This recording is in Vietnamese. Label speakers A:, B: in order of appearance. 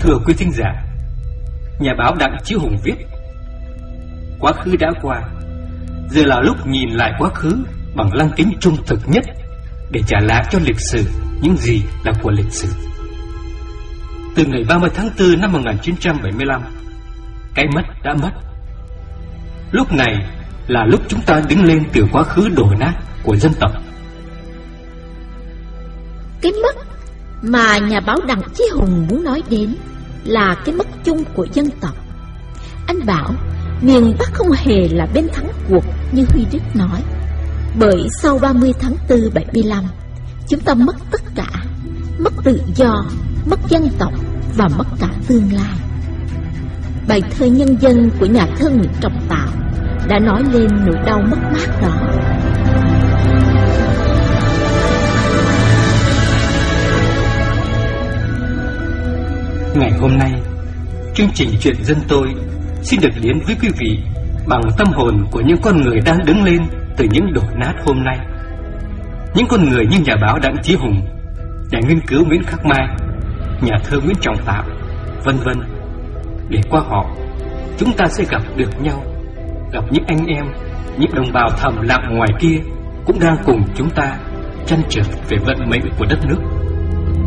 A: Thưa quý thính giả, nhà báo Đặng Chí Hùng viết: quá khứ đã qua, giờ là lúc nhìn lại quá khứ bằng lăng kính trung thực nhất, để trả lại cho lịch sử những gì là của lịch sử. Từ ngày 30 tháng 4 năm 1975, cái mất đã mất. Lúc này là lúc chúng ta đứng lên từ quá khứ đổ nát của dân tộc.
B: Cái mất mà nhà báo Đặng Chí Hùng muốn nói đến là cái mất chung của dân tộc. Anh bảo miền Bắc không hề là bên thắng cuộc như Huy Đức nói, bởi sau 30 tháng 4 75, chúng ta mất tất cả, mất tự do, mất dân tộc và mất cả tương lai. Bài thơ Nhân dân của nhà thơ Nguyễn Trọng Tạo đã nói lên nỗi đau mất mát đó.
A: Ngày hôm nay, chương trình Chuyện Dân Tôi xin được đến với quý vị bằng tâm hồn của những con người đang đứng lên từ những đổ nát hôm nay. Những con người như nhà báo Đặng Chí Hùng, nhà nghiên cứu Nguyễn Khắc Mai, nhà thơ Nguyễn Trọng Tạo, vân vân. Để qua họ, chúng ta sẽ gặp được nhau, gặp những anh em, những đồng bào thầm lặng ngoài kia cũng đang cùng chúng ta trăn trở về vận mệnh của đất nước.